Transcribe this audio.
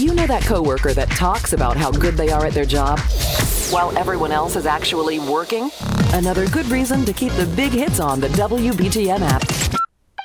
You know that coworker that talks about how good they are at their job while everyone else is actually working? Another good reason to keep the big hits on the WBTM app.